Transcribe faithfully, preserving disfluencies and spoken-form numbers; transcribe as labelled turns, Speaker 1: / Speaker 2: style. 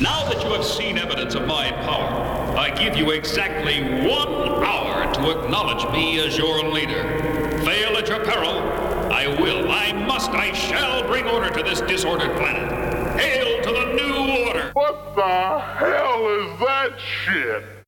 Speaker 1: Now that you have seen evidence of my power, I give you exactly one hour to acknowledge me as your leader. Fail at your peril, I will, I must, I shall bring order to this disordered planet. Hail to the new order!
Speaker 2: What the hell is that shit?